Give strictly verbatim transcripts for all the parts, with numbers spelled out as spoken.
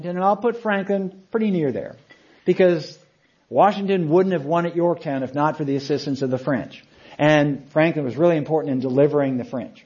And I'll put Franklin pretty near there, because Washington wouldn't have won at Yorktown if not for the assistance of the French. And Franklin was really important in delivering the French.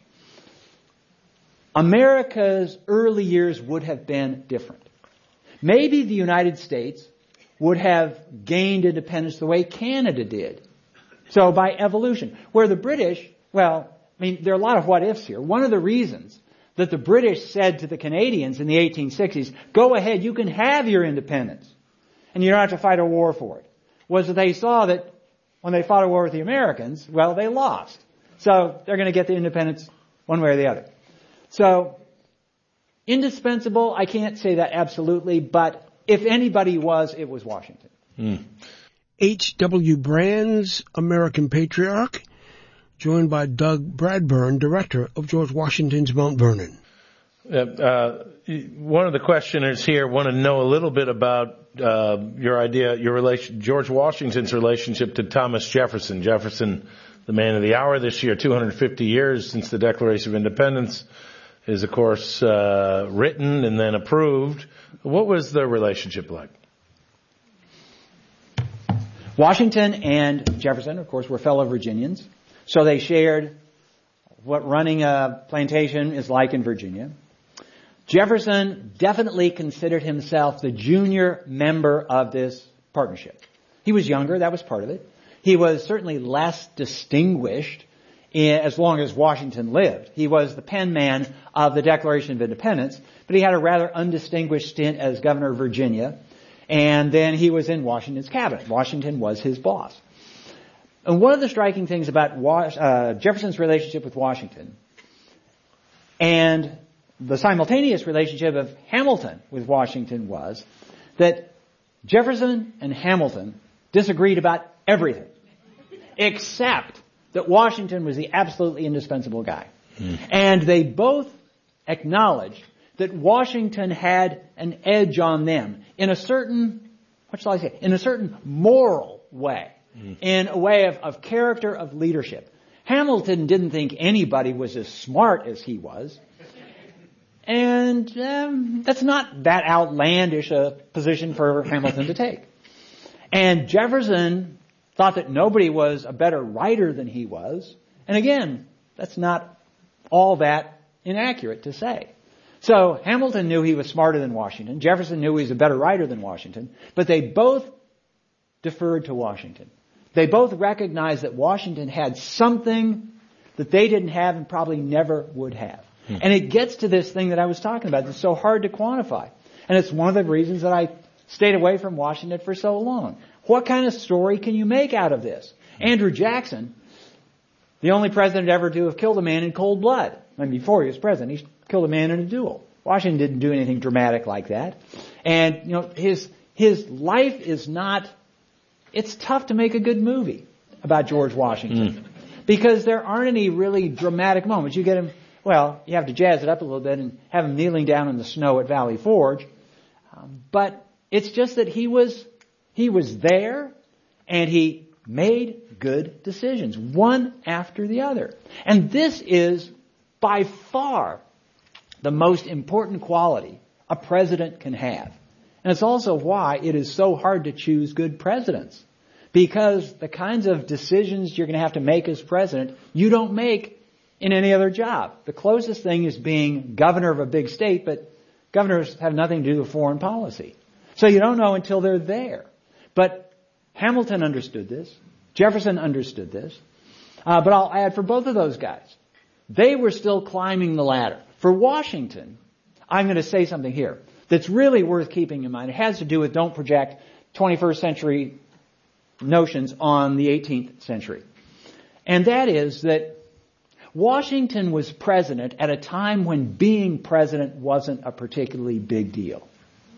America's early years would have been different. Maybe the United States would have gained independence the way Canada did. So by evolution. Where the British, well, I mean, there are a lot of what ifs here. One of the reasons that the British said to the Canadians in the eighteen sixties, go ahead, you can have your independence, and you don't have to fight a war for it, was that they saw that when they fought a war with the Americans, well, they lost. So they're going to get the independence one way or the other. So, indispensable, I can't say that absolutely, but if anybody was, it was Washington. Mm. H W Brands, American Patriarch, joined by Doug Bradburn, director of George Washington's Mount Vernon. Uh, uh, one of the questioners here want to know a little bit about uh, your idea, your relation, George Washington's relationship to Thomas Jefferson. Jefferson, the man of the hour this year, two hundred fifty years since the Declaration of Independence, is of course uh, written and then approved. What was the relationship like? Washington and Jefferson, of course, were fellow Virginians. So they shared what running a plantation is like in Virginia. Jefferson definitely considered himself the junior member of this partnership. He was younger, that was part of it. He was certainly less distinguished in, as long as Washington lived. He was the pen man of the Declaration of Independence, but he had a rather undistinguished stint as governor of Virginia, and then he was in Washington's cabinet. Washington was his boss. And one of the striking things about Was- uh, Jefferson's relationship with Washington and the simultaneous relationship of Hamilton with Washington was that Jefferson and Hamilton disagreed about everything, except that Washington was the absolutely indispensable guy. Mm. And they both acknowledged that Washington had an edge on them in a certain, what shall I say, in a certain moral way. In a way of, of character, of leadership. Hamilton didn't think anybody was as smart as he was. And um, that's not that outlandish a position for Hamilton to take. And Jefferson thought that nobody was a better writer than he was. And again, that's not all that inaccurate to say. So Hamilton knew he was smarter than Washington. Jefferson knew he was a better writer than Washington. But they both deferred to Washington. They both recognized that Washington had something that they didn't have and probably never would have. Hmm. And it gets to this thing that I was talking about that's so hard to quantify. And it's one of the reasons that I stayed away from Washington for so long. What kind of story can you make out of this? Andrew Jackson, the only president ever to have killed a man in cold blood. I mean, before he was president, he killed a man in a duel. Washington didn't do anything dramatic like that. And, you know, his, his life is not... It's tough to make a good movie about George Washington mm. because there aren't any really dramatic moments. You get him, well, you have to jazz it up a little bit and have him kneeling down in the snow at Valley Forge. Um, but it's just that he was, he was there and he made good decisions, one after the other. And this is by far the most important quality a president can have. And it's also why it is so hard to choose good presidents. Because the kinds of decisions you're going to have to make as president, you don't make in any other job. The closest thing is being governor of a big state, but governors have nothing to do with foreign policy. So you don't know until they're there. But Hamilton understood this. Jefferson understood this. Uh, but I'll add for both of those guys, they were still climbing the ladder. For Washington, I'm going to say something here that's really worth keeping in mind. It has to do with don't project twenty-first century notions on the eighteenth century. And that is that Washington was president at a time when being president wasn't a particularly big deal.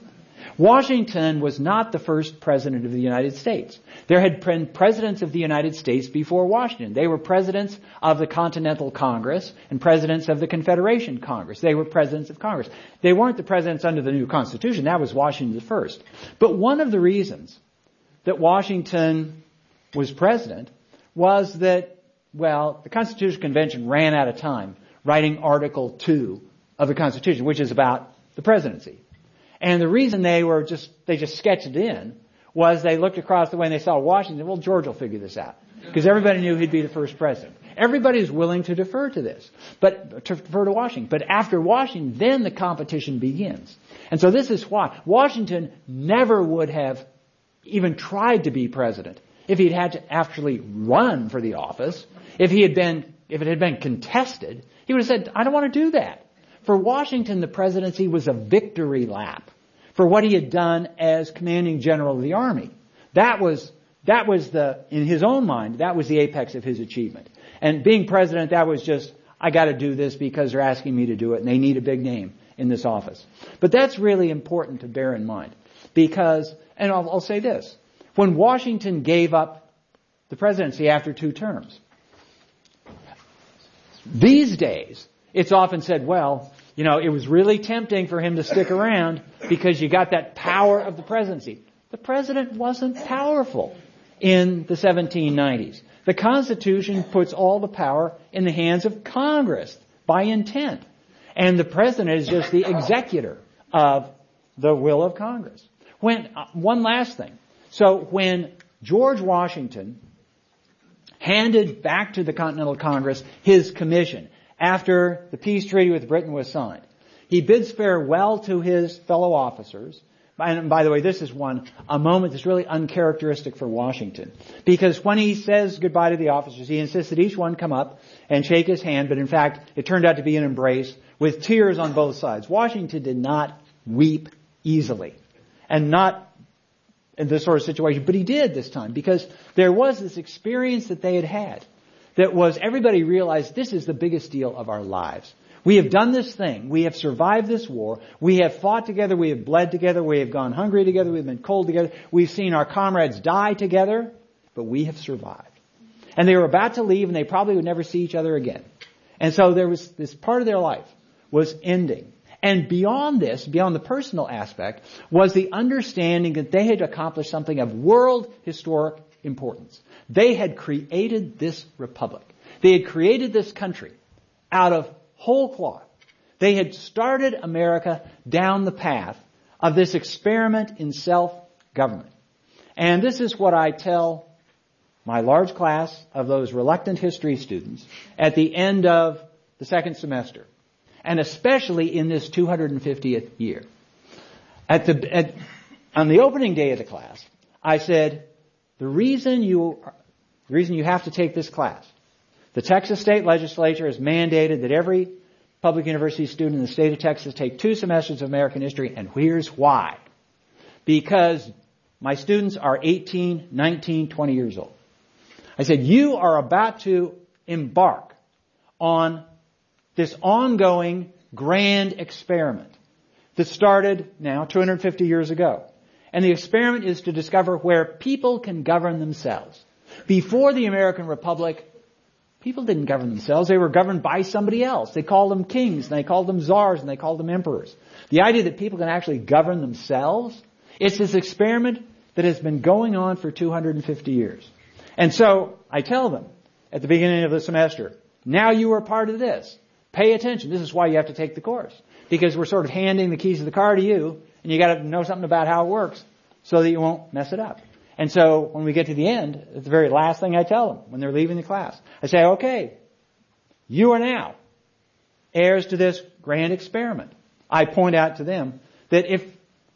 Washington was not the first president of the United States. There had been presidents of the United States before Washington. They were presidents of the Continental Congress and presidents of the Confederation Congress. They were presidents of Congress. They weren't the presidents under the new Constitution. That was Washington the first. But one of the reasons that Washington was president was that, well, the Constitutional Convention ran out of time writing Article two of the Constitution, which is about the presidency. And the reason they were just, they just sketched it in was they looked across the way and they saw Washington. Well, George will figure this out. Because everybody knew he'd be the first president. Everybody is willing to defer to this, but to defer to Washington. But after Washington, then the competition begins. And so this is why Washington never would have even tried to be president if he'd had to actually run for the office. If he had been, if it had been contested, he would have said, I don't want to do that. For Washington, the presidency was a victory lap for what he had done as commanding general of the army. That was, that was the, in his own mind, that was the apex of his achievement. And being president, that was just, I got to do this because they're asking me to do it and they need a big name in this office. But that's really important to bear in mind because, and I'll, I'll say this, when Washington gave up the presidency after two terms, these days, it's often said, well, you know, it was really tempting for him to stick around because you got that power of the presidency. The president wasn't powerful in the seventeen nineties. The Constitution puts all the power in the hands of Congress by intent. And the president is just the executor of the will of Congress. When, uh, one last thing. So when George Washington handed back to the Continental Congress his commission after the peace treaty with Britain was signed, he bids farewell to his fellow officers. And by the way, this is one, a moment that's really uncharacteristic for Washington. Because when he says goodbye to the officers, he insists that each one come up and shake his hand. But in fact, it turned out to be an embrace with tears on both sides. Washington did not weep easily. And not in this sort of situation. But he did this time because there was this experience that they had had. That was, everybody realized this is the biggest deal of our lives. We have done this thing. We have survived this war. We have fought together. We have bled together. We have gone hungry together. We've been cold together. We've seen our comrades die together, but we have survived. And they were about to leave and they probably would never see each other again. And so there was this part of their life was ending. And beyond this, beyond the personal aspect, was the understanding that they had accomplished something of world historic importance. They had created this republic. They had created this country out of whole cloth. They had started America down the path of this experiment in self-government. And this is what I tell my large class of those reluctant history students at the end of the second semester, and especially in this two hundred fiftieth year. At the, at, on the opening day of the class, I said, the reason you, the reason you have to take this class, the Texas State Legislature has mandated that every public university student in the state of Texas take two semesters of American history, and here's why. Because my students are eighteen, nineteen, twenty years old. I said, you are about to embark on this ongoing grand experiment that started now two hundred fifty years ago. And the experiment is to discover where people can govern themselves. Before the American Republic, people didn't govern themselves. They were governed by somebody else. They called them kings, and they called them czars, and they called them emperors. The idea that people can actually govern themselves, it's this experiment that has been going on for two hundred fifty years. And so I tell them at the beginning of the semester, now you are part of this. Pay attention. This is why you have to take the course. Because we're sort of handing the keys of the car to you, and you got to know something about how it works so that you won't mess it up. And so when we get to the end, it's the very last thing I tell them when they're leaving the class. I say, okay, you are now heirs to this grand experiment. I point out to them that if,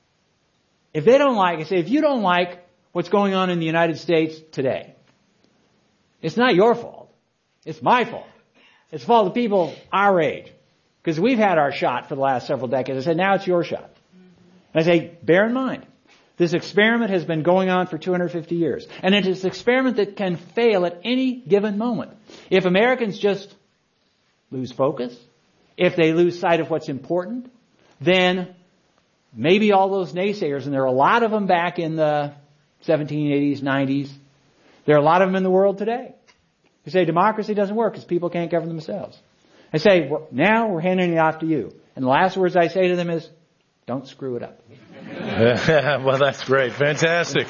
if they don't like, I say, if you don't like what's going on in the United States today, it's not your fault. It's my fault. It's the fault of people our age. Because we've had our shot for the last several decades. I said, now it's your shot. And I say, bear in mind, this experiment has been going on for two hundred fifty years. And it is an experiment that can fail at any given moment. If Americans just lose focus, if they lose sight of what's important, then maybe all those naysayers, and there are a lot of them back in the seventeen eighties, nineties, there are a lot of them in the world today, who say democracy doesn't work because people can't govern themselves. I say, well, now we're handing it off to you. And the last words I say to them is, don't screw it up. Well, that's great. Fantastic.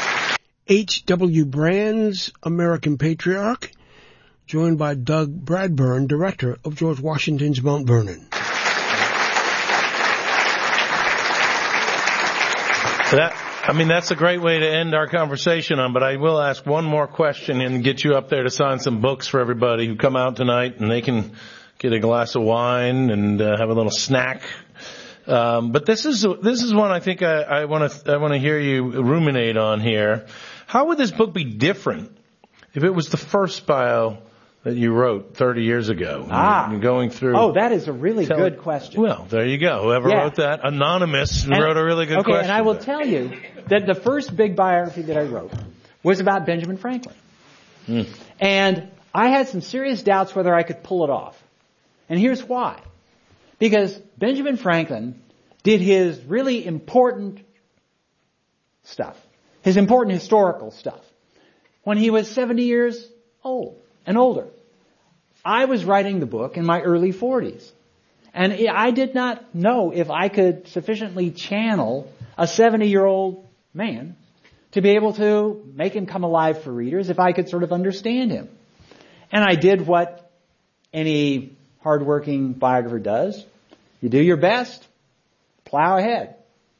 H W Brands, American Patriarch, joined by Doug Bradburn, director of George Washington's Mount Vernon. That, I mean, that's a great way to end our conversation on, but I will ask one more question and get you up there to sign some books for everybody who come out tonight, and they can get a glass of wine and uh, have a little snack. Um, but this is this is one I think I want to I want to hear you ruminate on here. How would this book be different if it was the first bio that you wrote thirty years ago? Ah. You're going through. Oh, that is a really Tell, good question. Well, there you go. Whoever Yeah. wrote that, anonymous, And- wrote a really good okay, question. and I will there. tell you that the first big biography that I wrote was about Benjamin Franklin. Mm. And I had some serious doubts whether I could pull it off. And here's why. Because Benjamin Franklin did his really important stuff, his important historical stuff, when he was seventy years old and older. I was writing the book in my early forties. And I did not know if I could sufficiently channel a seventy-year-old man to be able to make him come alive for readers, if I could sort of understand him. And I did what any hardworking biographer does. You do your best, plow ahead.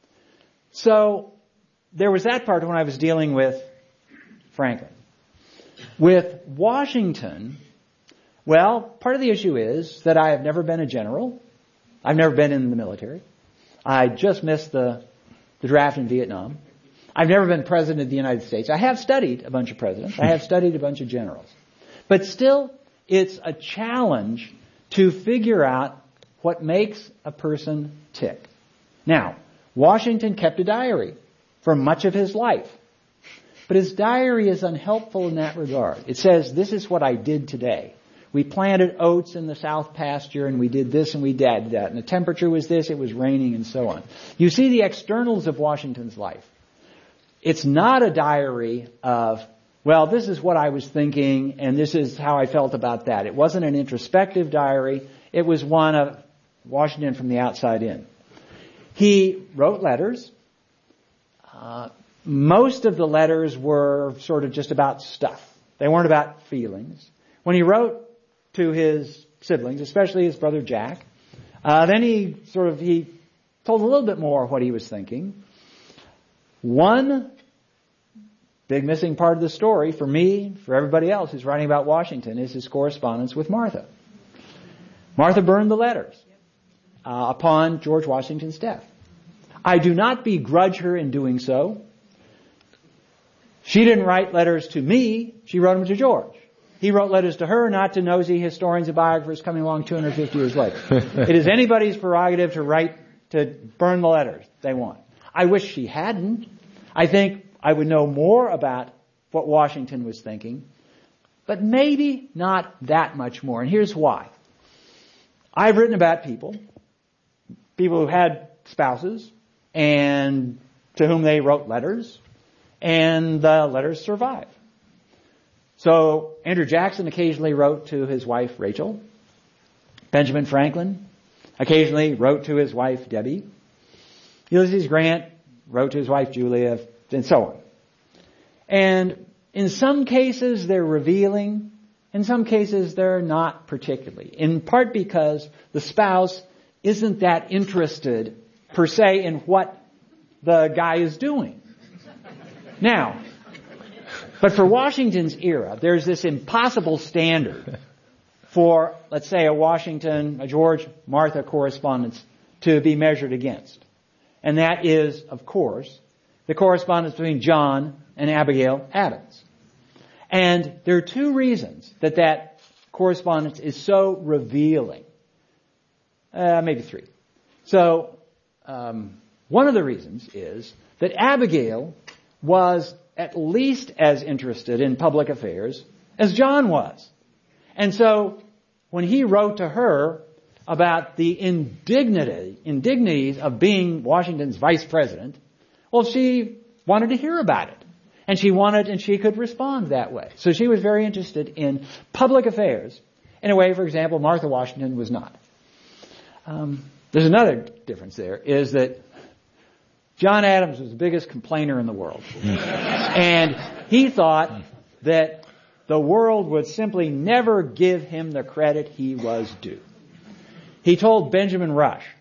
So there was that part when I was dealing with Franklin. With Washington, well, part of the issue is that I have never been a general. I've never been in the military. I just missed the, the draft in Vietnam. I've never been president of the United States. I have studied a bunch of presidents. I have studied a bunch of generals. But still, it's a challenge to figure out what makes a person tick. Now, Washington kept a diary for much of his life. But his diary is unhelpful in that regard. It says, this is what I did today. We planted oats in the south pasture, and we did this and we did that. And the temperature was this, it was raining, and so on. You see the externals of Washington's life. It's not a diary of, well, this is what I was thinking, and this is how I felt about that. It wasn't an introspective diary. It was one of Washington from the outside in. He wrote letters. Uh, most of the letters were sort of just about stuff. They weren't about feelings. When he wrote to his siblings, especially his brother Jack, uh, then he sort of, he told a little bit more of what he was thinking. One big missing part of the story for me, for everybody else who's writing about Washington, is his correspondence with Martha. Martha burned the letters uh, upon George Washington's death. I do not begrudge her in doing so. She didn't write letters to me, she wrote them to George. He wrote letters to her, not to nosy historians and biographers coming along two hundred fifty years later. It is anybody's prerogative to write, to burn the letters they want. I wish she hadn't. I think I would know more about what Washington was thinking, but maybe not that much more. And here's why. I've written about people, people who had spouses, and to whom they wrote letters, and the letters survive. So Andrew Jackson occasionally wrote to his wife Rachel. Benjamin Franklin occasionally wrote to his wife Debbie. Ulysses Grant wrote to his wife Julia, and so on. And in some cases they're revealing, in some cases they're not particularly. In part because the spouse isn't that interested per se in what the guy is doing. Now, but for Washington's era, there's this impossible standard for, let's say, a Washington, a George, Martha correspondence to be measured against. And that is, of course, the correspondence between John and Abigail Adams. And there are two reasons that that correspondence is so revealing. Uh, maybe three. So, um, one of the reasons is that Abigail was at least as interested in public affairs as John was. And so, when he wrote to her about the indignity, indignities of being Washington's vice president, well, she wanted to hear about it. And she wanted, and she could respond that way. So she was very interested in public affairs in a way, for example, Martha Washington was not. Um, there's another difference there, is that John Adams was the biggest complainer in the world. And he thought that the world would simply never give him the credit he was due. He told Benjamin Rush,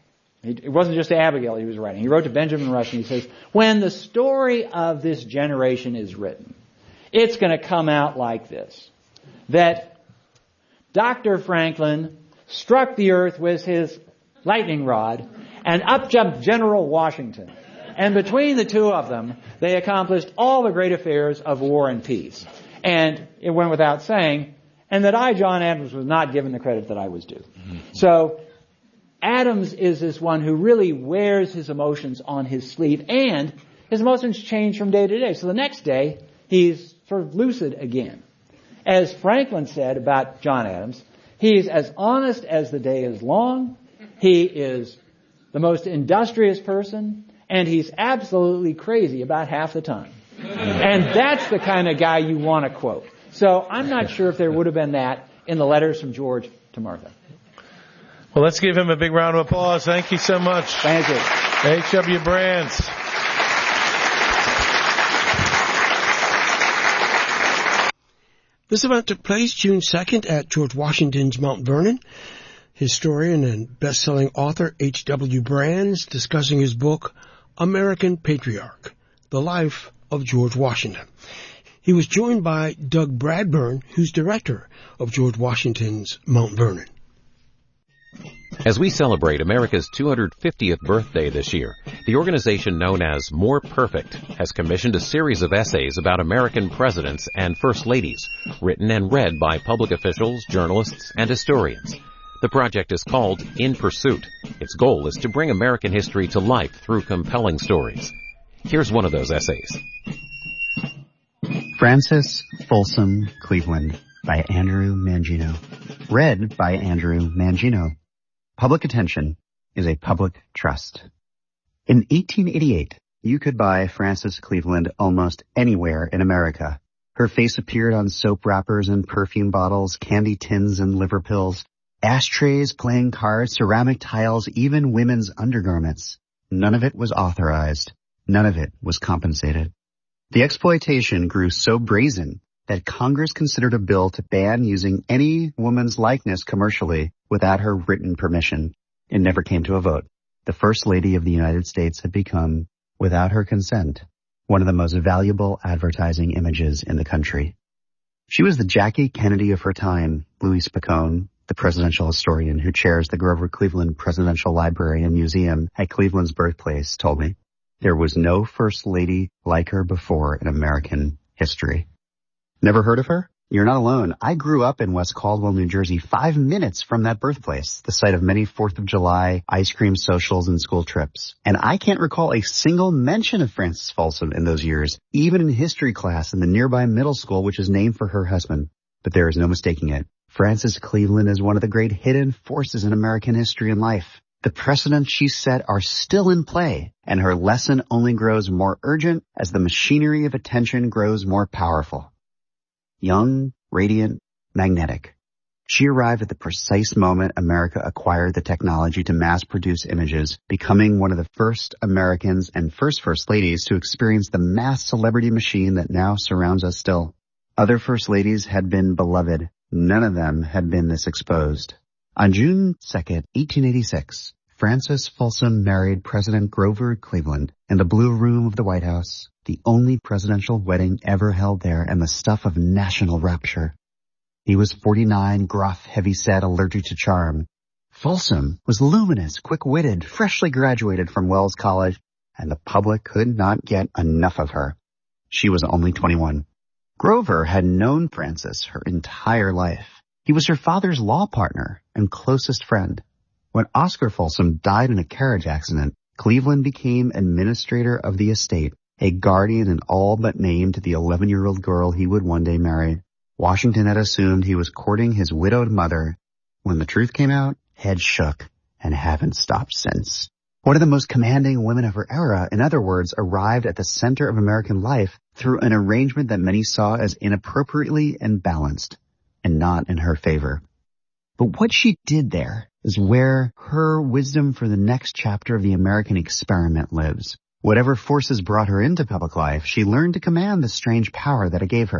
He, it wasn't just to Abigail he was writing. He wrote to Benjamin Rush, and he says, when the story of this generation is written, it's going to come out like this. That Doctor Franklin struck the earth with his lightning rod, and up jumped General Washington. And between the two of them, they accomplished all the great affairs of war and peace. And it went without saying, and that I, John Adams, was not given the credit that I was due. Mm-hmm. So, Adams is this one who really wears his emotions on his sleeve, and his emotions change from day to day. So the next day, he's sort of lucid again. As Franklin said about John Adams, he's as honest as the day is long, he is the most industrious person, and he's absolutely crazy about half the time. And that's the kind of guy you want to quote. So I'm not sure if there would have been that in the letters from George to Martha. Well, let's give him a big round of applause. Thank you so much. Thank you. H W. Brands. This event took place June second at George Washington's Mount Vernon. Historian and best-selling author H W. Brands discussing his book, American Patriarch, The Life of George Washington. He was joined by Doug Bradburn, who's director of George Washington's Mount Vernon. As we celebrate America's two hundred fiftieth birthday this year, the organization known as More Perfect has commissioned a series of essays about American presidents and first ladies, written and read by public officials, journalists, and historians. The project is called In Pursuit. Its goal is to bring American history to life through compelling stories. Here's one of those essays. Francis Folsom Cleveland by Andrew Mangino. Read by Andrew Mangino. Public attention is a public trust. In eighteen eighty-eight, you could buy Frances Cleveland almost anywhere in America. Her face appeared on soap wrappers and perfume bottles, candy tins and liver pills, ashtrays, playing cards, ceramic tiles, even women's undergarments. None of it was authorized. None of it was compensated. The exploitation grew so brazen that Congress considered a bill to ban using any woman's likeness commercially without her written permission. It never came to a vote. The First Lady of the United States had become, without her consent, one of the most valuable advertising images in the country. She was the Jackie Kennedy of her time, Louis Picone, the presidential historian who chairs the Grover Cleveland Presidential Library and Museum at Cleveland's birthplace, told me. There was no First Lady like her before in American history. Never heard of her? You're not alone. I grew up in West Caldwell, New Jersey, five minutes from that birthplace, the site of many fourth of July ice cream socials and school trips. And I can't recall a single mention of Frances Folsom in those years, even in history class in the nearby middle school, which is named for her husband. But there is no mistaking it. Frances Cleveland is one of the great hidden forces in American history and life. The precedents she set are still in play, and her lesson only grows more urgent as the machinery of attention grows more powerful. Young, radiant, magnetic. She arrived at the precise moment America acquired the technology to mass-produce images, becoming one of the first Americans and first First Ladies to experience the mass celebrity machine that now surrounds us still. Other First Ladies had been beloved. None of them had been this exposed. On June second, eighteen eighty-six, Frances Folsom married President Grover Cleveland in the Blue Room of the White House, the only presidential wedding ever held there and the stuff of national rapture. He was forty-nine, gruff, heavy-set, allergic to charm. Folsom was luminous, quick-witted, freshly graduated from Wells College, and the public could not get enough of her. She was only twenty-one. Grover had known Frances her entire life. He was her father's law partner and closest friend. When Oscar Folsom died in a carriage accident, Cleveland became administrator of the estate, a guardian and all but named the eleven-year-old girl he would one day marry. Washington had assumed he was courting his widowed mother. When the truth came out, heads shook and haven't stopped since. One of the most commanding women of her era, in other words, arrived at the center of American life through an arrangement that many saw as inappropriately imbalanced and not in her favor. But what she did there is where her wisdom for the next chapter of the American experiment lives. Whatever forces brought her into public life, she learned to command the strange power that it gave her.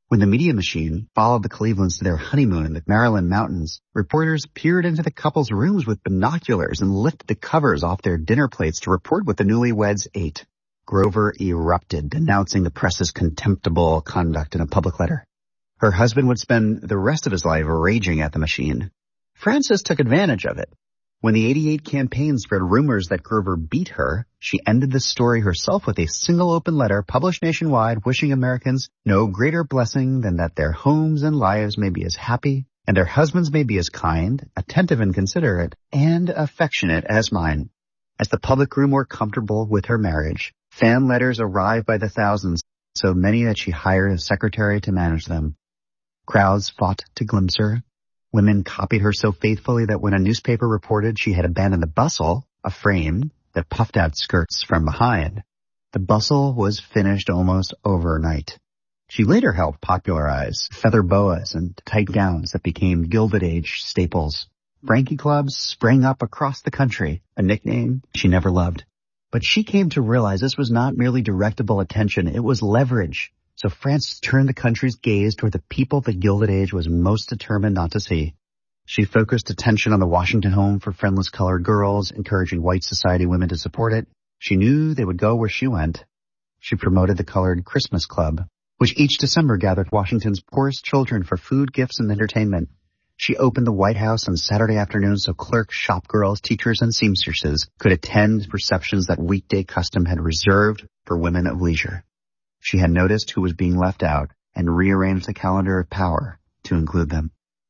When the media machine followed the Clevelands to their honeymoon in the Maryland mountains, reporters peered into the couple's rooms with binoculars and lifted the covers off their dinner plates to report what the newlyweds ate. Grover erupted, denouncing the press's contemptible conduct in a public letter. Her husband would spend the rest of his life raging at the machine. Frances took advantage of it. When the eighty-eight campaign spread rumors that Grover beat her, she ended the story herself with a single open letter published nationwide wishing Americans no greater blessing than that their homes and lives may be as happy and their husbands may be as kind, attentive and considerate, and affectionate as mine. As the public grew more comfortable with her marriage, fan letters arrived by the thousands, so many that she hired a secretary to manage them. Crowds fought to glimpse her. Women copied her so faithfully that when a newspaper reported she had abandoned the bustle, a frame that puffed out skirts from behind, the bustle was finished almost overnight. She later helped popularize feather boas and tight gowns that became Gilded Age staples. Frankie clubs sprang up across the country, a nickname she never loved. But she came to realize this was not merely directable attention, it was leverage. So Frances turned the country's gaze toward the people the Gilded Age was most determined not to see. She focused attention on the Washington Home for Friendless Colored Girls, encouraging white society women to support it. She knew they would go where she went. She promoted the Colored Christmas Club, which each December gathered Washington's poorest children for food, gifts, and entertainment. She opened the White House on Saturday afternoons so clerks, shop girls, teachers, and seamstresses could attend receptions that weekday custom had reserved for women of leisure. She had noticed who was being left out and rearranged the calendar of power to include them.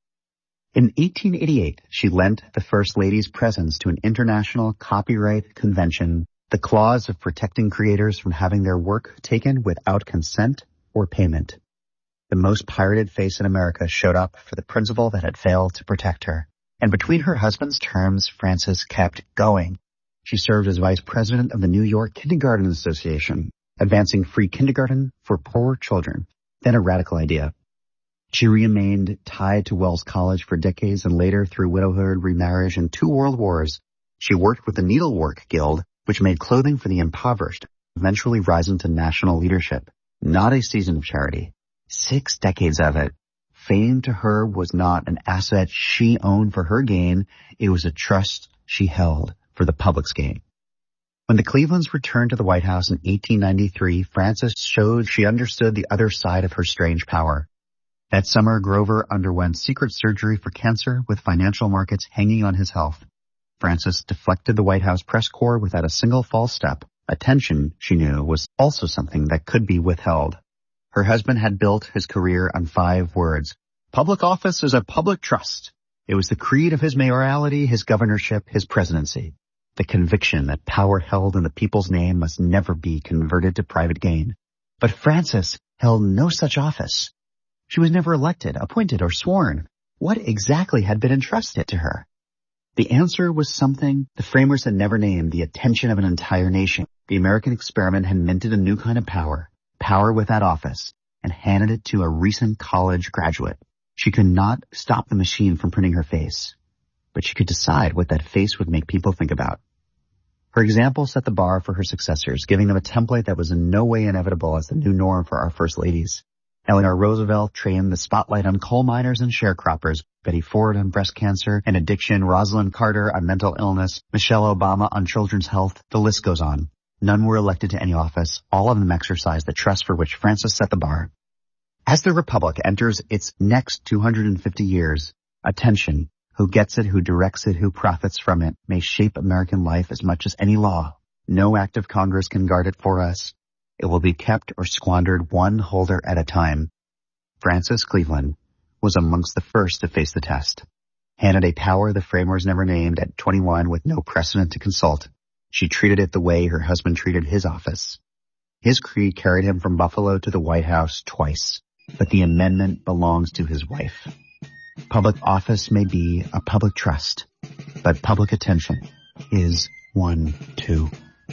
In eighteen eighty-eight, she lent the First Lady's presence to an international copyright convention, the clause of protecting creators from having their work taken without consent or payment. The most pirated face in America showed up for the principle that had failed to protect her. And between her husband's terms, Frances kept going. She served as vice president of the New York Kindergarten Association, advancing free kindergarten for poor children, then a radical idea. She remained tied to Wells College for decades and later through widowhood, remarriage, and two world wars. She worked with the Needlework Guild, which made clothing for the impoverished, eventually rising to national leadership. Not a season of charity. Six decades of it. Fame to her was not an asset she owned for her gain. It was a trust she held for the public's gain. When the Clevelands returned to the White House in eighteen ninety-three, Frances showed she understood the other side of her strange power. That summer, Grover underwent secret surgery for cancer with financial markets hanging on his health. Frances deflected the White House press corps without a single false step. Attention, she knew, was also something that could be withheld. Her husband had built his career on five words. Public office is a public trust. It was the creed of his mayoralty, his governorship, his presidency. The conviction that power held in the people's name must never be converted to private gain. But Frances held no such office. She was never elected, appointed, or sworn. What exactly had been entrusted to her? The answer was something the framers had never named, the attention of an entire nation. The American experiment had minted a new kind of power, power without office, and handed it to a recent college graduate. She could not stop the machine from printing her face, but she could decide what that face would make people think about. Her example set the bar for her successors, giving them a template that was in no way inevitable as the new norm for our first ladies. Eleanor Roosevelt trained the spotlight on coal miners and sharecroppers, Betty Ford on breast cancer and addiction, Rosalind Carter on mental illness, Michelle Obama on children's health. The list goes on. None were elected to any office. All of them exercised the trust for which Frances set the bar. As the Republic enters its next two hundred fifty years, attention, who gets it, who directs it, who profits from it, may shape American life as much as any law. No act of Congress can guard it for us. It will be kept or squandered one holder at a time. Frances Cleveland was amongst the first to face the test. Handed a power the framers never named at twenty-one with no precedent to consult, she treated it the way her husband treated his office. His creed carried him from Buffalo to the White House twice, but the amendment belongs to his wife. Public office may be a public trust, but public attention is one too.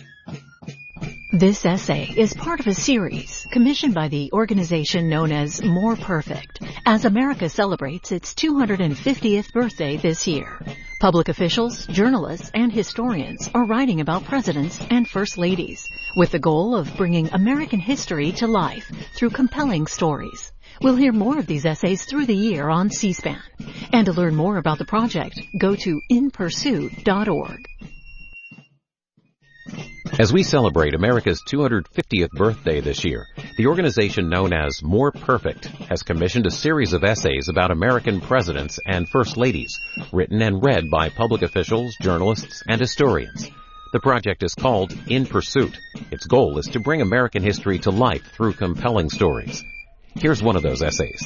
This essay is part of a series commissioned by the organization known as More Perfect, as America celebrates its two hundred fiftieth birthday this year. Public officials, journalists, and historians are writing about presidents and first ladies, with the goal of bringing American history to life through compelling stories. We'll hear more of these essays through the year on C-SPAN. And to learn more about the project, go to in pursuit dot org. As we celebrate America's two hundred fiftieth birthday this year, the organization known as More Perfect has commissioned a series of essays about American presidents and first ladies, written and read by public officials, journalists, and historians. The project is called In Pursuit. Its goal is to bring American history to life through compelling stories. Here's one of those essays.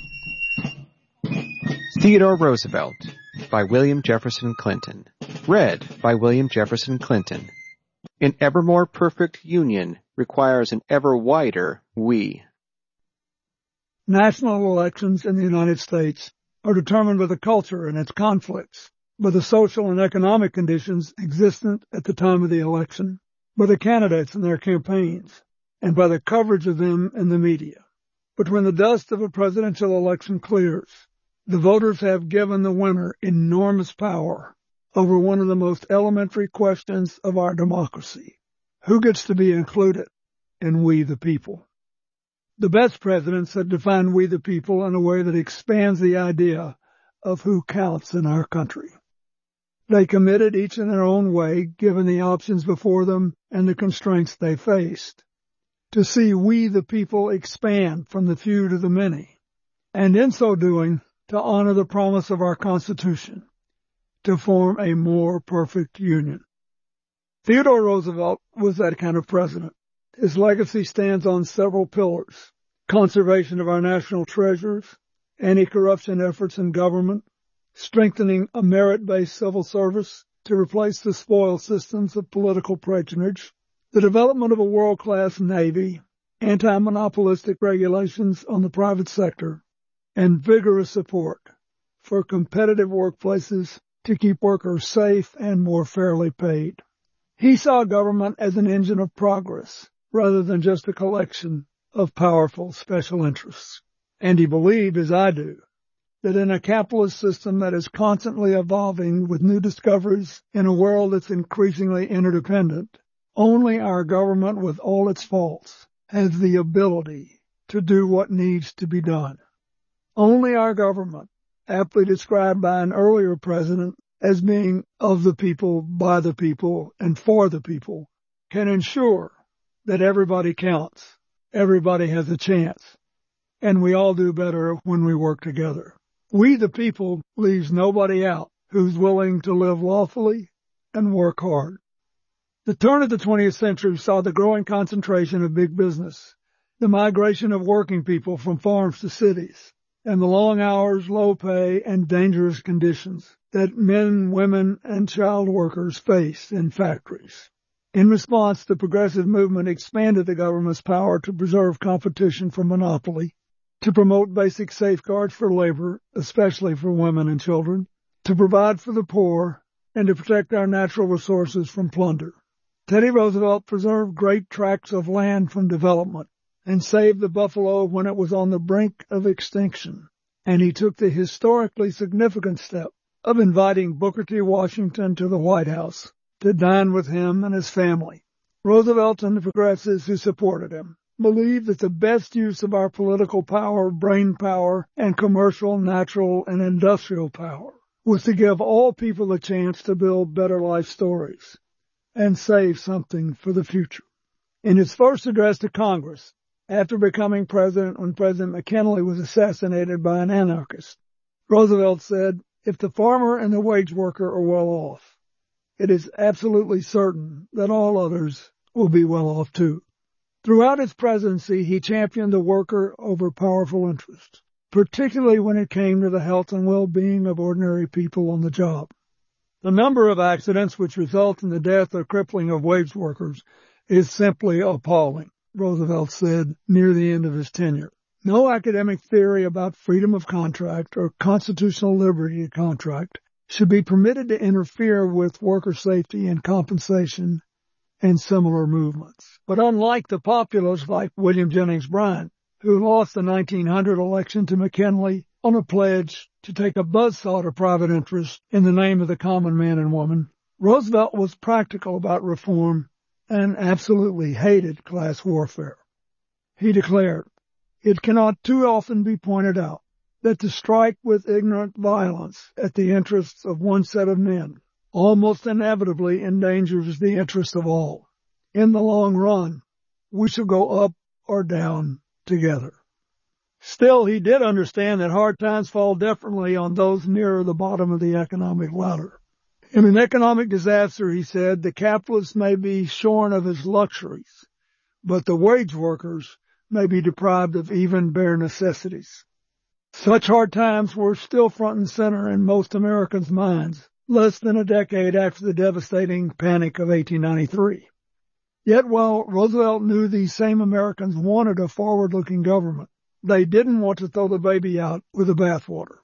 Theodore Roosevelt by William Jefferson Clinton. Read by William Jefferson Clinton. An ever more perfect union requires an ever wider we. National elections in the United States are determined by the culture and its conflicts, by the social and economic conditions existent at the time of the election, by the candidates and their campaigns, and by the coverage of them in the media. But when the dust of a presidential election clears, the voters have given the winner enormous power over one of the most elementary questions of our democracy. Who gets to be included in we the people? The best presidents have defined we the people in a way that expands the idea of who counts in our country. They committed each in their own way, given the options before them and the constraints they faced, to see we the people expand from the few to the many, and in so doing, to honor the promise of our Constitution, to form a more perfect union. Theodore Roosevelt was that kind of president. His legacy stands on several pillars: conservation of our national treasures, anti-corruption efforts in government, strengthening a merit-based civil service to replace the spoil systems of political patronage, the development of a world-class Navy, anti-monopolistic regulations on the private sector, and vigorous support for competitive workplaces to keep workers safe and more fairly paid. He saw government as an engine of progress rather than just a collection of powerful special interests. And he believed, as I do, that in a capitalist system that is constantly evolving with new discoveries in a world that's increasingly interdependent, only our government, with all its faults, has the ability to do what needs to be done. Only our government, aptly described by an earlier president as being of the people, by the people, and for the people, can ensure that everybody counts, everybody has a chance, and we all do better when we work together. We the people leaves nobody out who's willing to live lawfully and work hard. The turn of the twentieth century saw the growing concentration of big business, the migration of working people from farms to cities, and the long hours, low pay, and dangerous conditions that men, women, and child workers face in factories. In response, the progressive movement expanded the government's power to preserve competition from monopoly, to promote basic safeguards for labor, especially for women and children, to provide for the poor, and to protect our natural resources from plunder. Teddy Roosevelt preserved great tracts of land from development and saved the buffalo when it was on the brink of extinction. And he took the historically significant step of inviting Booker T. Washington to the White House to dine with him and his family. Roosevelt and the progressives who supported him believed that the best use of our political power, brain power, and commercial, natural, and industrial power was to give all people a chance to build better life stories and save something for the future. In his first address to Congress, after becoming president when President McKinley was assassinated by an anarchist, Roosevelt said, "If the farmer and the wage worker are well off, it is absolutely certain that all others will be well off too." Throughout his presidency, he championed the worker over powerful interests, particularly when it came to the health and well-being of ordinary people on the job. The number of accidents which result in the death or crippling of wage workers is simply appalling, Roosevelt said near the end of his tenure. No academic theory about freedom of contract or constitutional liberty to contract should be permitted to interfere with worker safety and compensation and similar movements. But unlike the populists like William Jennings Bryan, who lost the nineteen hundred election to McKinley on a pledge to take a buzzsaw to private interest in the name of the common man and woman, Roosevelt was practical about reform and absolutely hated class warfare. He declared, "It cannot too often be pointed out that to strike with ignorant violence at the interests of one set of men almost inevitably endangers the interests of all. In the long run, we shall go up or down together." Still, he did understand that hard times fall differently on those nearer the bottom of the economic ladder. In an economic disaster, he said, the capitalist may be shorn of his luxuries, but the wage workers may be deprived of even bare necessities. Such hard times were still front and center in most Americans' minds, less than a decade after the devastating Panic of eighteen ninety-three. Yet while Roosevelt knew these same Americans wanted a forward-looking government, they didn't want to throw the baby out with the bathwater.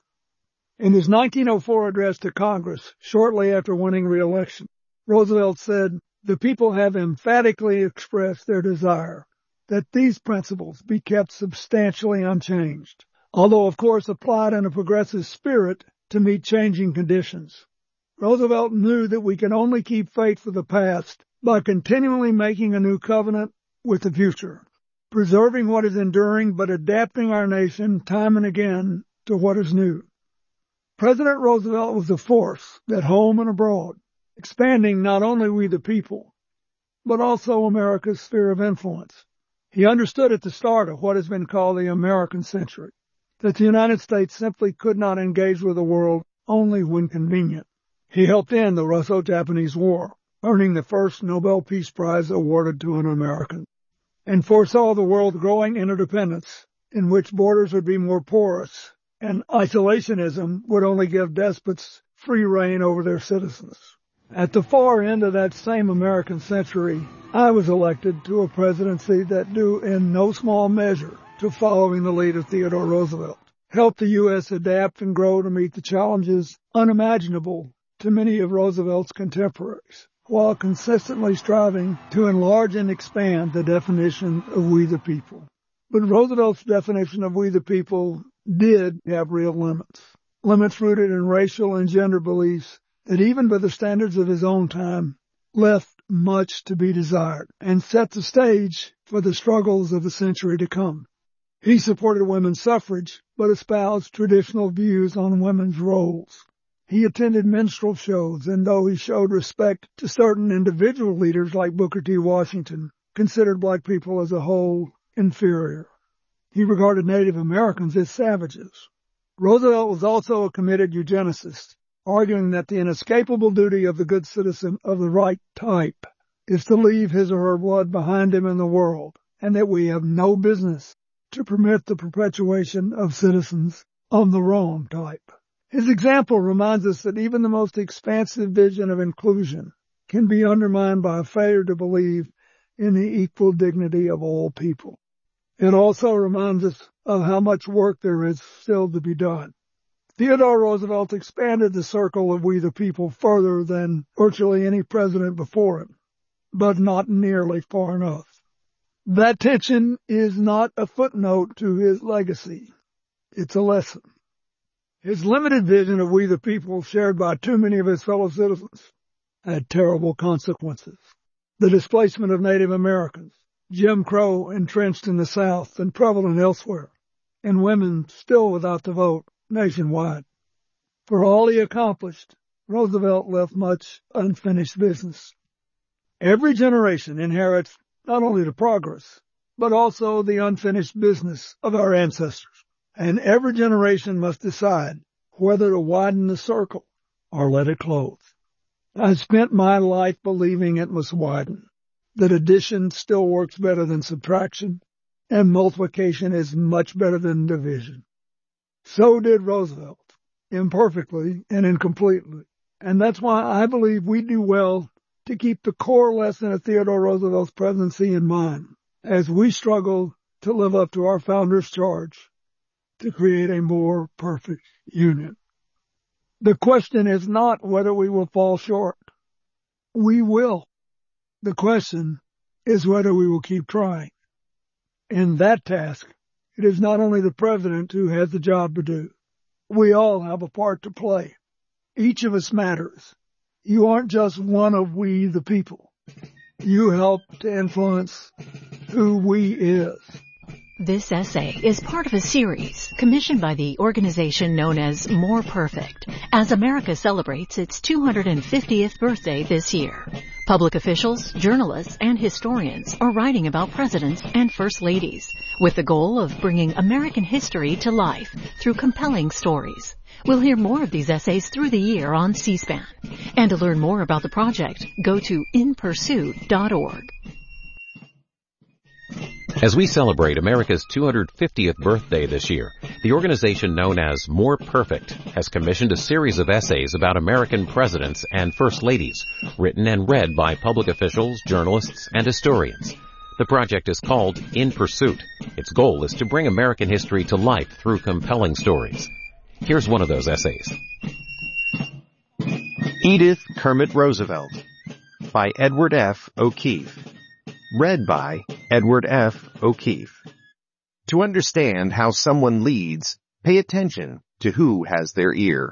In his nineteen oh four address to Congress, shortly after winning re-election, Roosevelt said, "The people have emphatically expressed their desire that these principles be kept substantially unchanged, although of course applied in a progressive spirit to meet changing conditions." Roosevelt knew that we can only keep faith with the past by continually making a new covenant with the future, preserving what is enduring but adapting our nation time and again to what is new. President Roosevelt was a force at home and abroad, expanding not only we the people, but also America's sphere of influence. He understood at the start of what has been called the American century, that the United States simply could not engage with the world only when convenient. He helped end the Russo-Japanese War, earning the first Nobel Peace Prize awarded to an American, and foresaw the world growing interdependence in which borders would be more porous and isolationism would only give despots free rein over their citizens. At the far end of that same American century, I was elected to a presidency that, due in no small measure to following the lead of Theodore Roosevelt, helped the U S adapt and grow to meet the challenges unimaginable to many of Roosevelt's contemporaries, while consistently striving to enlarge and expand the definition of we the people. But Roosevelt's definition of we the people did have real limits, limits rooted in racial and gender beliefs that even by the standards of his own time left much to be desired and set the stage for the struggles of the century to come. He supported women's suffrage, but espoused traditional views on women's roles. He attended minstrel shows, and though he showed respect to certain individual leaders like Booker T. Washington, considered black people as a whole inferior. He regarded Native Americans as savages. Roosevelt was also a committed eugenicist, arguing that the inescapable duty of the good citizen of the right type is to leave his or her blood behind him in the world, and that we have no business to permit the perpetuation of citizens of the wrong type. His example reminds us that even the most expansive vision of inclusion can be undermined by a failure to believe in the equal dignity of all people. It also reminds us of how much work there is still to be done. Theodore Roosevelt expanded the circle of we the people further than virtually any president before him, but not nearly far enough. That tension is not a footnote to his legacy. It's a lesson. His limited vision of we the people, shared by too many of his fellow citizens, had terrible consequences. The displacement of Native Americans, Jim Crow entrenched in the South and prevalent elsewhere, and women still without the vote nationwide. For all he accomplished, Roosevelt left much unfinished business. Every generation inherits not only the progress, but also the unfinished business of our ancestors. And every generation must decide whether to widen the circle or let it close. I spent my life believing it must widen, that addition still works better than subtraction, and multiplication is much better than division. So did Roosevelt, imperfectly and incompletely. And that's why I believe we do well to keep the core lesson of Theodore Roosevelt's presidency in mind as we struggle to live up to our founder's charge to create a more perfect union. The question is not whether we will fall short. We will. The question is whether we will keep trying. In that task, it is not only the president who has the job to do. We all have a part to play. Each of us matters. You aren't just one of we the people. You help to influence who we is. This essay is part of a series commissioned by the organization known as More Perfect, as America celebrates its two hundred fiftieth birthday this year. Public officials, journalists, and historians are writing about presidents and first ladies, with the goal of bringing American history to life through compelling stories. We'll hear more of these essays through the year on C-SPAN. And to learn more about the project, go to in pursuit dot org. As we celebrate America's two hundred fiftieth birthday this year, the organization known as More Perfect has commissioned a series of essays about American presidents and first ladies, written and read by public officials, journalists, and historians. The project is called In Pursuit. Its goal is to bring American history to life through compelling stories. Here's one of those essays. Edith Kermit Roosevelt by Edward F. O'Keefe. Read by Edward F. O'Keefe. To understand how someone leads, pay attention to who has their ear.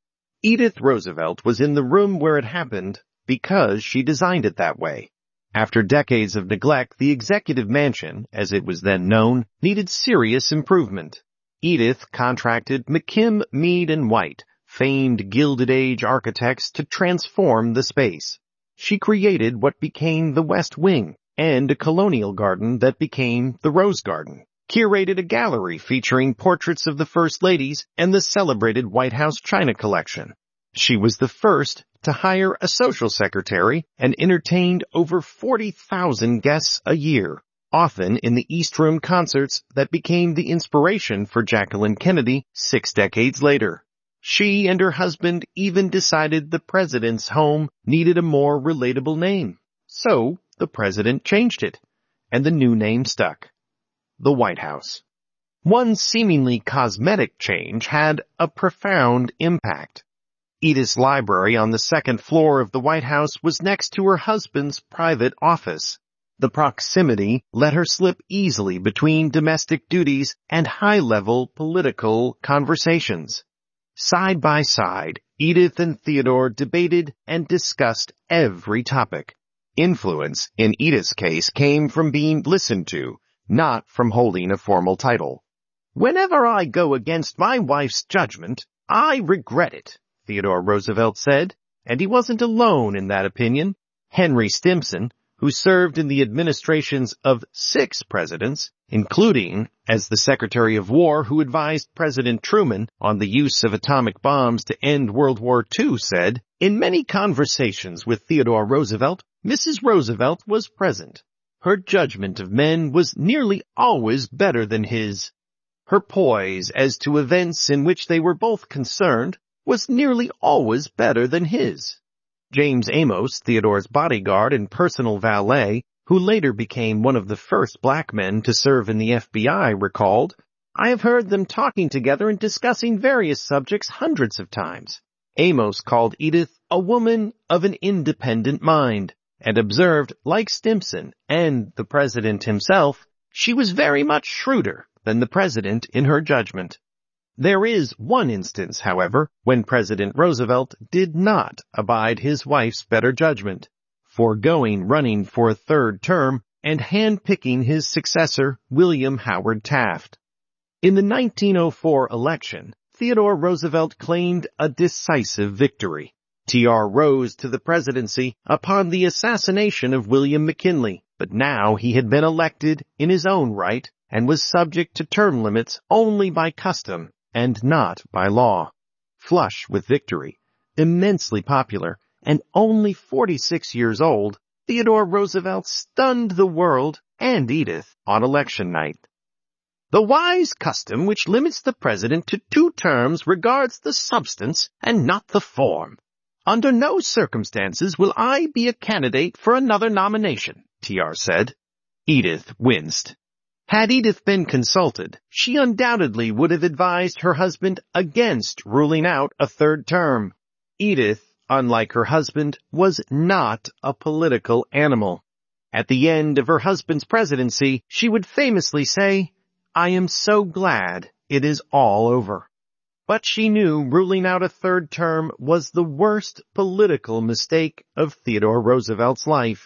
Edith Roosevelt was in the room where it happened because she designed it that way. After decades of neglect, the Executive Mansion, as it was then known, needed serious improvement. Edith contracted McKim, Mead and White, famed Gilded Age architects, to transform the space. She created what became the West Wing, and a colonial garden that became the Rose Garden, curated a gallery featuring portraits of the First Ladies and the celebrated White House China collection. She was the first to hire a social secretary and entertained over forty thousand guests a year, often in the East Room concerts that became the inspiration for Jacqueline Kennedy six decades later. She and her husband even decided the president's home needed a more relatable name. So, the president changed it, and the new name stuck. The White House. One seemingly cosmetic change had a profound impact. Edith's library on the second floor of the White House was next to her husband's private office. The proximity let her slip easily between domestic duties and high-level political conversations. Side by side, Edith and Theodore debated and discussed every topic. Influence, in Edith's case, came from being listened to, not from holding a formal title. "Whenever I go against my wife's judgment, I regret it," Theodore Roosevelt said, and he wasn't alone in that opinion. Henry Stimson, who served in the administrations of six presidents, including as the Secretary of War who advised President Truman on the use of atomic bombs to end World War Two, said, "In many conversations with Theodore Roosevelt, Missus Roosevelt was present. Her judgment of men was nearly always better than his. Her poise as to events in which they were both concerned was nearly always better than his." James Amos, Theodore's bodyguard and personal valet, who later became one of the first black men to serve in the F B I, recalled, "I have heard them talking together and discussing various subjects hundreds of times." Amos called Edith a woman of an independent mind, and observed, like Stimson and the president himself, she was very much shrewder than the president in her judgment. There is one instance, however, when President Roosevelt did not abide his wife's better judgment, foregoing running for a third term and handpicking his successor, William Howard Taft. In the nineteen oh four election, Theodore Roosevelt claimed a decisive victory. T R rose to the presidency upon the assassination of William McKinley, but now he had been elected in his own right and was subject to term limits only by custom and not by law. Flush with victory, immensely popular, and only forty-six years old, Theodore Roosevelt stunned the world and Edith on election night. "The wise custom which limits the president to two terms regards the substance and not the form. Under no circumstances will I be a candidate for another nomination," T R said. Edith winced. Had Edith been consulted, she undoubtedly would have advised her husband against ruling out a third term. Edith, unlike her husband, was not a political animal. At the end of her husband's presidency, she would famously say, "I am so glad it is all over." But she knew ruling out a third term was the worst political mistake of Theodore Roosevelt's life.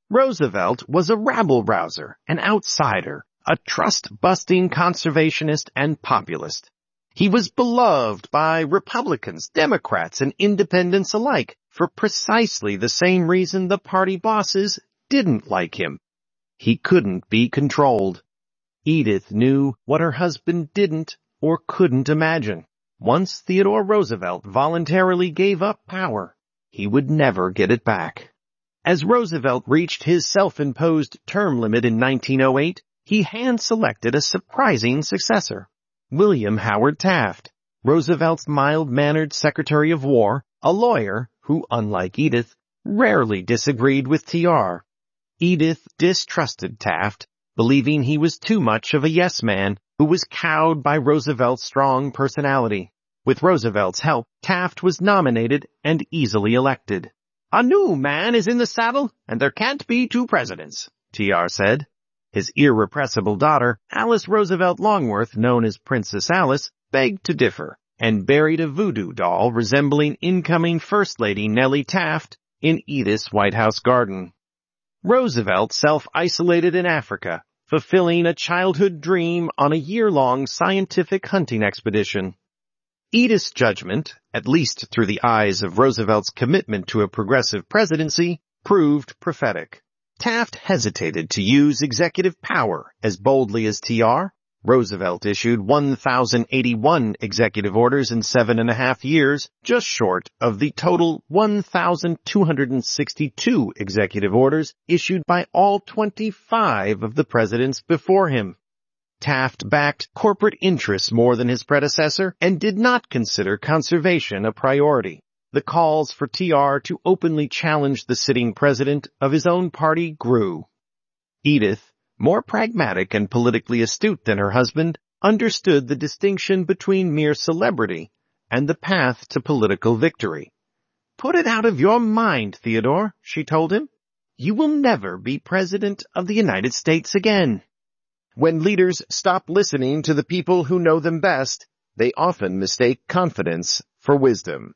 Roosevelt was a rabble-rouser, an outsider, a trust-busting conservationist and populist. He was beloved by Republicans, Democrats, and independents alike for precisely the same reason the party bosses didn't like him. He couldn't be controlled. Edith knew what her husband didn't or couldn't imagine. Once Theodore Roosevelt voluntarily gave up power, he would never get it back. As Roosevelt reached his self-imposed term limit in nineteen oh eight, he hand-selected a surprising successor, William Howard Taft, Roosevelt's mild-mannered Secretary of War, a lawyer who, unlike Edith, rarely disagreed with T R. Edith distrusted Taft, believing he was too much of a yes-man who was cowed by Roosevelt's strong personality. With Roosevelt's help, Taft was nominated and easily elected. "A new man is in the saddle, and there can't be two presidents," T R said. His irrepressible daughter, Alice Roosevelt Longworth, known as Princess Alice, begged to differ and buried a voodoo doll resembling incoming First Lady Nellie Taft in Edith's White House garden. Roosevelt self-isolated in Africa, fulfilling a childhood dream on a year-long scientific hunting expedition. Edith's judgment, at least through the eyes of Roosevelt's commitment to a progressive presidency, proved prophetic. Taft hesitated to use executive power as boldly as T R. Roosevelt issued one thousand eighty-one executive orders in seven and a half years, just short of the total one thousand two hundred sixty-two executive orders issued by all twenty-five of the presidents before him. Taft backed corporate interests more than his predecessor and did not consider conservation a priority. The calls for T R to openly challenge the sitting president of his own party grew. Edith, more pragmatic and politically astute than her husband, understood the distinction between mere celebrity and the path to political victory. "Put it out of your mind, Theodore," she told him. "You will never be president of the United States again." When leaders stop listening to the people who know them best, they often mistake confidence for wisdom.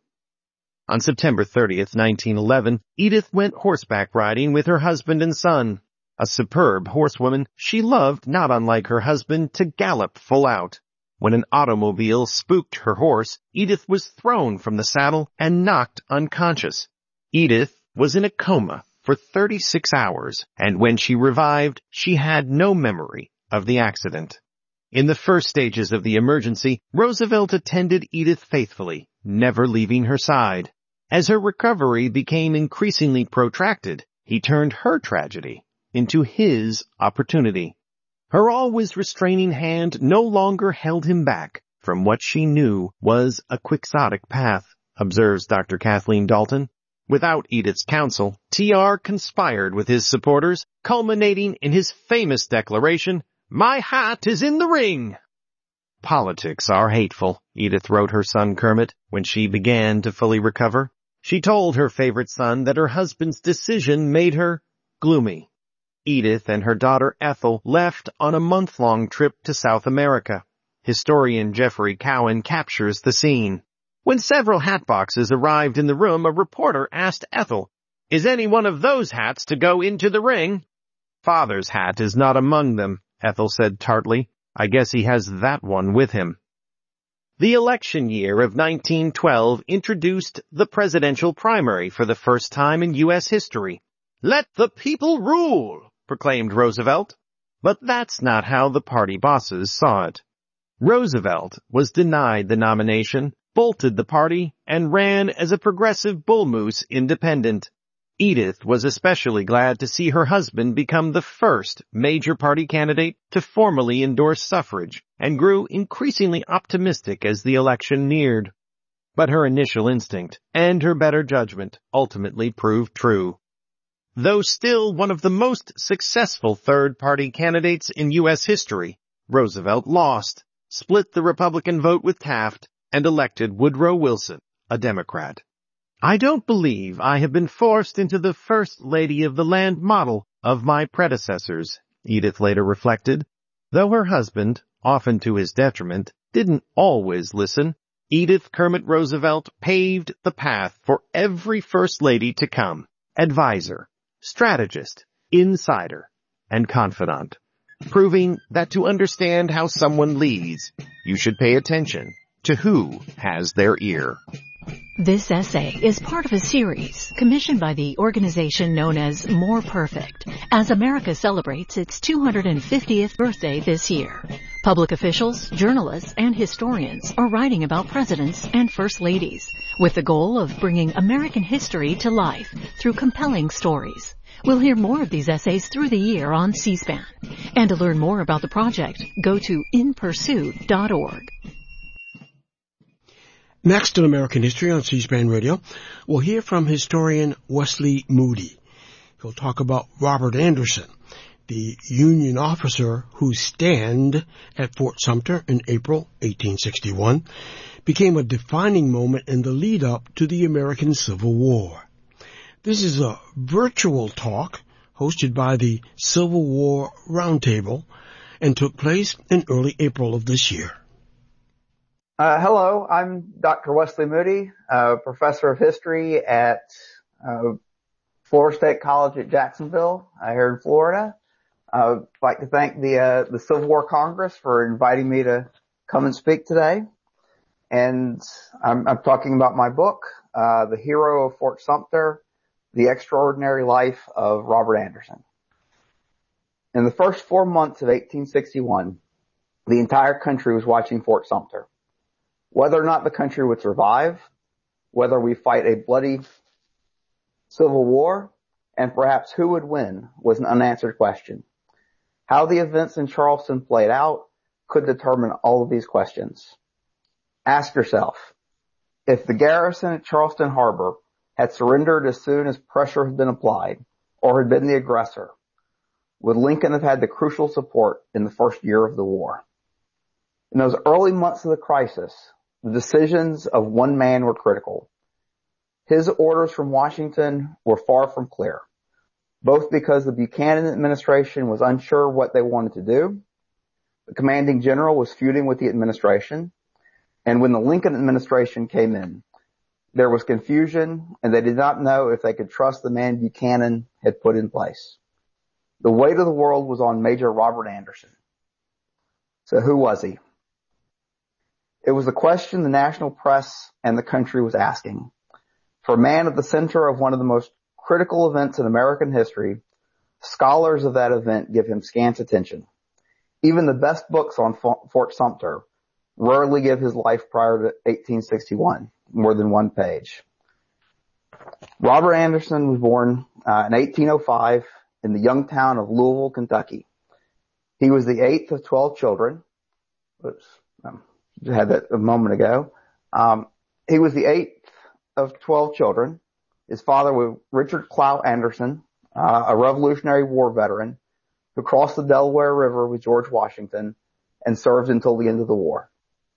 On September thirtieth, nineteen eleven, Edith went horseback riding with her husband and son. A superb horsewoman, she loved, not unlike her husband, to gallop full out. When an automobile spooked her horse, Edith was thrown from the saddle and knocked unconscious. Edith was in a coma for thirty-six hours, and when she revived, she had no memory of the accident. In the first stages of the emergency, Roosevelt attended Edith faithfully, never leaving her side. As her recovery became increasingly protracted, he turned her tragedy into his opportunity. Her always restraining hand no longer held him back from what she knew was a quixotic path, observes Doctor Kathleen Dalton. Without Edith's counsel, T R conspired with his supporters, culminating in his famous declaration, "My hat is in the ring." "Politics are hateful," Edith wrote her son Kermit when she began to fully recover. She told her favorite son that her husband's decision made her gloomy. Edith and her daughter Ethel left on a month-long trip to South America. Historian Jeffrey Cowan captures the scene. When several hat boxes arrived in the room, a reporter asked Ethel, "Is any one of those hats to go into the ring?" "Father's hat is not among them," Ethel said tartly. "I guess he has that one with him." The election year of nineteen twelve introduced the presidential primary for the first time in U S history. "Let the people rule," proclaimed Roosevelt. But that's not how the party bosses saw it. Roosevelt was denied the nomination, bolted the party, and ran as a progressive bull moose independent. Edith was especially glad to see her husband become the first major party candidate to formally endorse suffrage, and grew increasingly optimistic as the election neared. But her initial instinct and her better judgment ultimately proved true. Though still one of the most successful third-party candidates in U S history, Roosevelt lost, split the Republican vote with Taft, and elected Woodrow Wilson, a Democrat. "I don't believe I have been forced into the First Lady of the Land model of my predecessors," Edith later reflected. Though her husband, often to his detriment, didn't always listen, Edith Kermit Roosevelt paved the path for every First Lady to come. Advisor, strategist, insider, and confidant, proving that to understand how someone leads, you should pay attention to who has their ear. This essay is part of a series commissioned by the organization known as More Perfect, as America celebrates its two hundred fiftieth birthday this year. Public officials, journalists, and historians are writing about presidents and first ladies, with the goal of bringing American history to life through compelling stories. We'll hear more of these essays through the year on C-SPAN. And to learn more about the project, go to in pursuit dot org. Next in American History on C-SPAN Radio, we'll hear from historian Wesley Moody. He'll talk about Robert Anderson, the Union officer whose stand at Fort Sumter in April eighteen sixty-one became a defining moment in the lead-up to the American Civil War. This is a virtual talk hosted by the Civil War Roundtable and took place in early April of this year. Uh, hello, I'm Doctor Wesley Moody, uh, professor of history at uh, Florida State College at Jacksonville, uh, here in Florida. I'd like to thank the uh, the Civil War Congress for inviting me to come and speak today. And I'm, I'm talking about my book, uh, The Hero of Fort Sumter, The Extraordinary Life of Robert Anderson. In the first four months of eighteen sixty-one, the entire country was watching Fort Sumter. Whether or not the country would survive, whether we fight a bloody civil war, and perhaps who would win was an unanswered question. How the events in Charleston played out could determine all of these questions. Ask yourself, if the garrison at Charleston Harbor had surrendered as soon as pressure had been applied, or had been the aggressor, would Lincoln have had the crucial support in the first year of the war? In those early months of the crisis, the decisions of one man were critical. His orders from Washington were far from clear, both because the Buchanan administration was unsure what they wanted to do, the commanding general was feuding with the administration, and when the Lincoln administration came in, there was confusion and they did not know if they could trust the man Buchanan had put in place. The weight of the world was on Major Robert Anderson. So who was he? It was the question the national press and the country was asking. For a man at the center of one of the most critical events in American history, scholars of that event give him scant attention. Even the best books on Fort Sumter rarely give his life prior to eighteen sixty-one more than one page. Robert Anderson was born uh, in eighteen oh five in the young town of Louisville, Kentucky. He was the eighth of twelve children. Oops. Um, had that a moment ago. Um, he was the eighth of twelve children. His father was Richard Clout Anderson, uh, a Revolutionary War veteran who crossed the Delaware River with George Washington and served until the end of the war.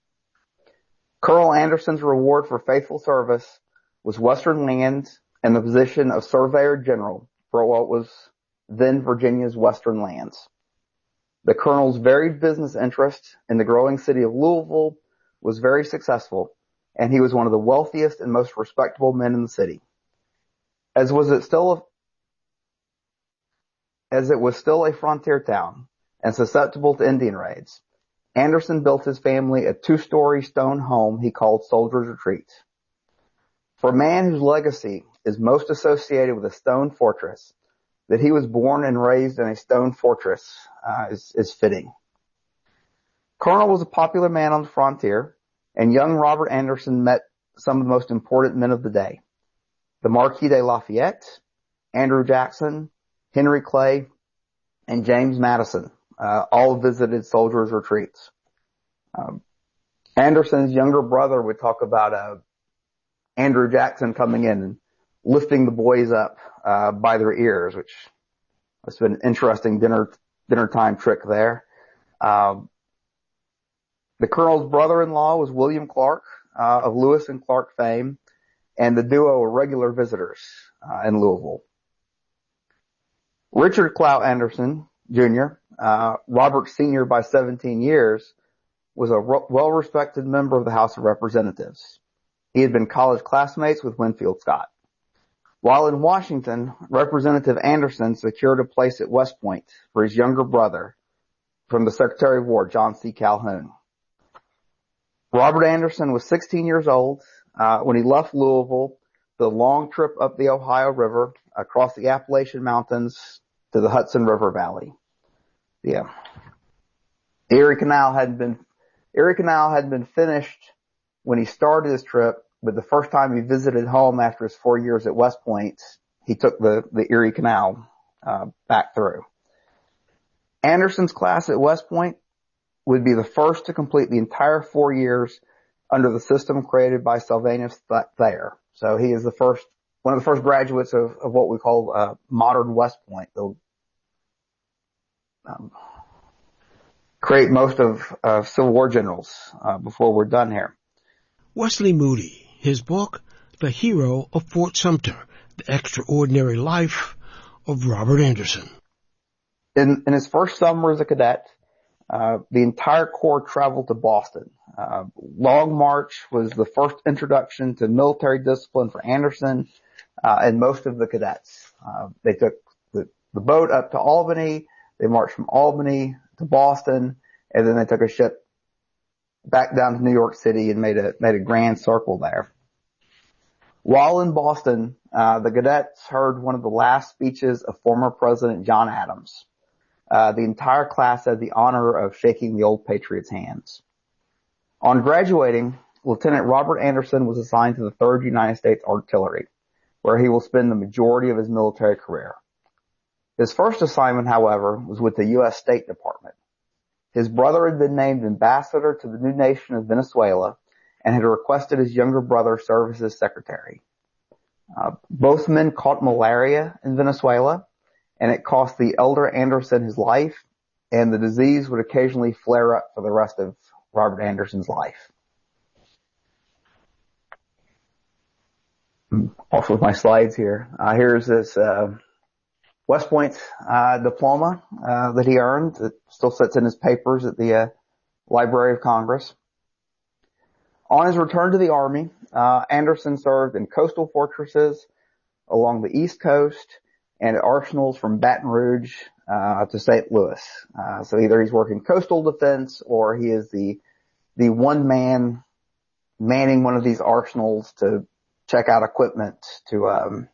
Colonel Anderson's reward for faithful service was Western lands and the position of Surveyor General for what was then Virginia's Western lands. The colonel's varied business interest in the growing city of Louisville was very successful, and he was one of the wealthiest and most respectable men in the city. As was it still a, as it was still a frontier town and susceptible to Indian raids, Anderson built his family a two-story stone home he called Soldier's Retreat. For a man whose legacy is most associated with a stone fortress, that he was born and raised in a stone fortress uh, is, is fitting. Colonel was a popular man on the frontier, and young Robert Anderson met some of the most important men of the day. The Marquis de Lafayette, Andrew Jackson, Henry Clay, and James Madison uh, all visited Soldiers' Retreats. Um, Anderson's younger brother would talk about uh, Andrew Jackson coming in and lifting the boys up uh, by their ears, which has been an interesting dinner dinner time trick there. Um, the colonel's brother-in-law was William Clark uh, of Lewis and Clark fame, and the duo were regular visitors uh, in Louisville. Richard Clout Anderson, Junior, uh, Robert Senior by seventeen years, was a ro- well-respected member of the House of Representatives. He had been college classmates with Winfield Scott. While in Washington, Representative Anderson secured a place at West Point for his younger brother from the Secretary of War, John C. Calhoun. Robert Anderson was sixteen years old uh, when he left Louisville, the long trip up the Ohio River, across the Appalachian Mountains to the Hudson River Valley. Yeah. The Erie Canal hadn't been, Erie Canal hadn't been finished when he started his trip, but the first time he visited home after his four years at West Point, he took the, the Erie Canal, uh, back through. Anderson's class at West Point would be the first to complete the entire four years under the system created by Sylvanus Thayer. So he is the first, one of the first graduates of, of what we call, uh, modern West Point. They'll, um, create most of, uh, Civil War generals, uh, before we're done here. Wesley Moody, his book, The Hero of Fort Sumter, The Extraordinary Life of Robert Anderson. In, in his first summer as a cadet, uh, the entire Corps traveled to Boston. Uh, Long March was the first introduction to military discipline for Anderson, uh, and most of the cadets. Uh, they took the, the boat up to Albany, they marched from Albany to Boston, and then they took a ship back down to New York City and made a, made a grand circle there. While in Boston, uh, the cadets heard one of the last speeches of former President John Adams. Uh, the entire class had the honor of shaking the old patriot's hands. On graduating, Lieutenant Robert Anderson was assigned to the third United States Artillery, where he will spend the majority of his military career. His first assignment, however, was with the U S State Department. His brother had been named ambassador to the new nation of Venezuela and had requested his younger brother serve as his secretary. Uh, both men caught malaria in Venezuela, and it cost the elder Anderson his life, and the disease would occasionally flare up for the rest of Robert Anderson's life. Off with my slides here. Uh, here's this uh, West Point uh, diploma uh, that he earned. It still sits in his papers at the uh, Library of Congress. On his return to the Army, uh, Anderson served in coastal fortresses along the East Coast and at arsenals from Baton Rouge uh, to Saint Louis. Uh, so either he's working coastal defense or he is the the one man manning one of these arsenals to check out equipment to um,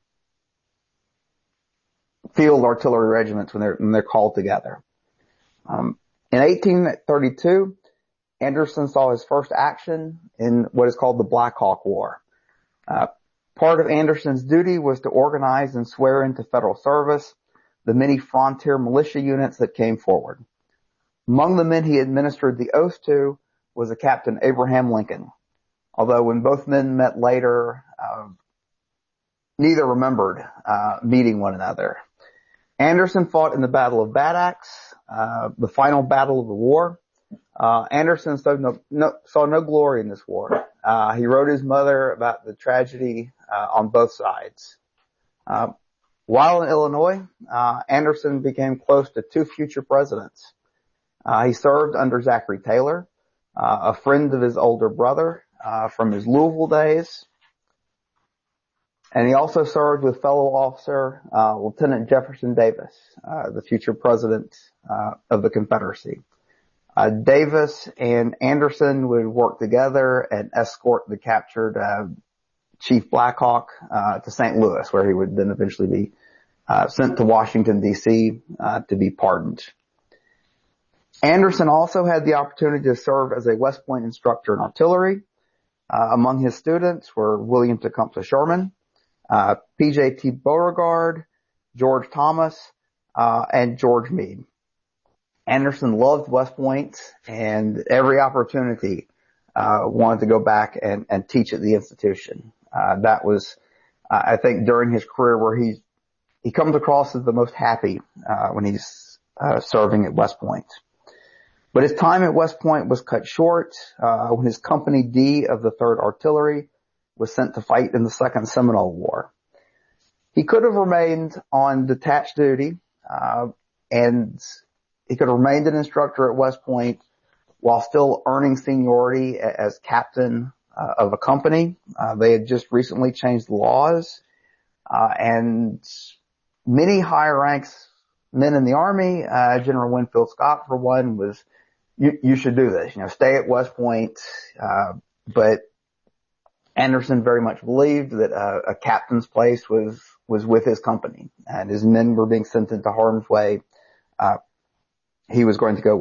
field artillery regiments when they're when they're called together. Um, in eighteen thirty-two, Anderson saw his first action in what is called the Black Hawk War. Uh, part of Anderson's duty was to organize and swear into federal service the many frontier militia units that came forward. Among the men he administered the oath to was a Captain Abraham Lincoln, although when both men met later, uh, neither remembered uh, meeting one another. Anderson fought in the Battle of Bad Axe, uh, the final battle of the war. Uh, Anderson saw no, no, saw no glory in this war. Uh, he wrote his mother about the tragedy uh, on both sides. Uh, while in Illinois, uh, Anderson became close to two future presidents. Uh, he served under Zachary Taylor, uh, a friend of his older brother uh, from his Louisville days. And he also served with fellow officer uh, Lieutenant Jefferson Davis, uh, the future president uh, of the Confederacy. Uh, Davis and Anderson would work together and escort the captured uh, Chief Black Hawk uh, to Saint Louis, where he would then eventually be uh, sent to Washington, D C uh, to be pardoned. Anderson also had the opportunity to serve as a West Point instructor in artillery. Uh, among his students were William Tecumseh Sherman, uh, P J T Beauregard, George Thomas, uh, and George Meade. Anderson loved West Point and every opportunity, uh, wanted to go back and, and teach at the institution. Uh, that was, uh, I think during his career where he, he comes across as the most happy, uh, when he's, uh, serving at West Point. But his time at West Point was cut short, uh, when his Company D of the third Artillery was sent to fight in the Second Seminole War. He could have remained on detached duty, uh, and he could have remained an instructor at West Point while still earning seniority as captain uh, of a company. Uh, they had just recently changed the laws Uh, and many higher ranks men in the Army, uh, General Winfield Scott for one, was, you, you should do this, you know, stay at West Point, uh, but Anderson very much believed that uh, a captain's place was, was with his company, and his men were being sent into harm's way. Uh, he was going to go